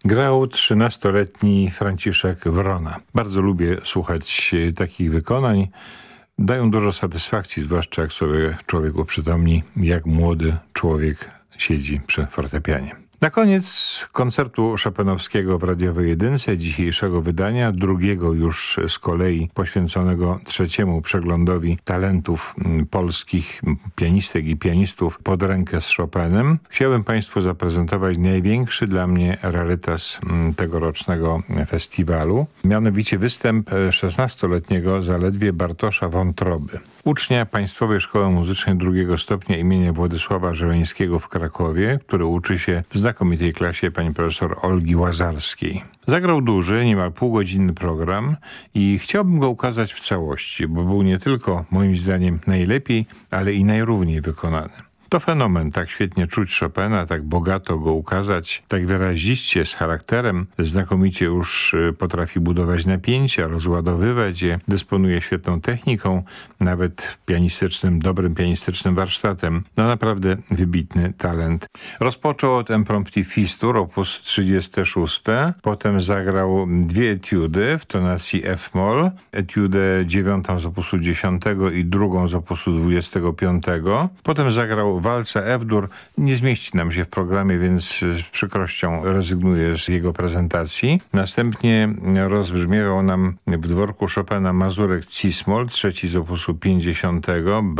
Grał 13-letni Franciszek Wrona. Bardzo lubię słuchać takich wykonań. Dają dużo satysfakcji, zwłaszcza jak sobie człowiek uprzytomni, jak młody człowiek siedzi przy fortepianie. Na koniec koncertu chopinowskiego w radiowej jedynce dzisiejszego wydania, drugiego już z kolei poświęconego trzeciemu przeglądowi talentów polskich pianistek i pianistów pod rękę z Chopinem, chciałbym Państwu zaprezentować największy dla mnie rarytas tegorocznego festiwalu, mianowicie występ 16-letniego zaledwie Bartosza Wątroby, ucznia Państwowej Szkoły Muzycznej II stopnia imienia Władysława Żeleńskiego w Krakowie, który uczy się w znakomitej klasie pani profesor Olgi Łazarskiej. Zagrał duży, niemal półgodzinny program i chciałbym go ukazać w całości, bo był nie tylko moim zdaniem najlepiej, ale i najrówniej wykonany. To fenomen, tak świetnie czuć Chopina, tak bogato go ukazać, tak wyraziście, z charakterem, znakomicie już potrafi budować napięcia, rozładowywać je, dysponuje świetną techniką, nawet dobrym pianistycznym warsztatem. No naprawdę wybitny talent. Rozpoczął od Impromptu Fistur, opus 36, potem zagrał dwie etiudy w tonacji F-moll, etiudę 9 z opusu 10 i drugą z opusu 25, potem zagrał walca F-dur. Nie zmieści nam się w programie, więc z przykrością rezygnuję z jego prezentacji. Następnie rozbrzmiewał nam w dworku Chopina mazurek Cis-moll, trzeci z opusu 50,